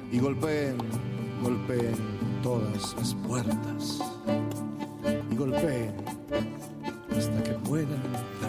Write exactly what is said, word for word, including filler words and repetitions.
y golpeen, golpeen todas las puertas y golpeen hasta que puedan